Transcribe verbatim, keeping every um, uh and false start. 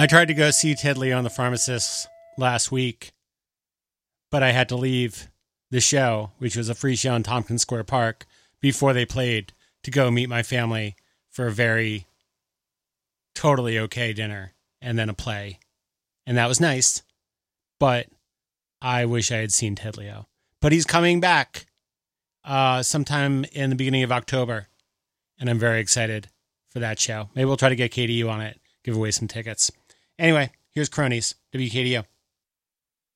I tried to go see Ted Leo and the Pharmacists last week, but I had to leave the show, which was a free show in Tompkins Square Park, before they played to go meet my family for a very totally okay dinner and then a play. And that was nice, but I wish I had seen Ted Leo. But he's coming back uh, sometime in the beginning of October, and I'm very excited for that show. Maybe we'll try to get K D U on it, give away some tickets. Anyway, here's Cronies, W K D O.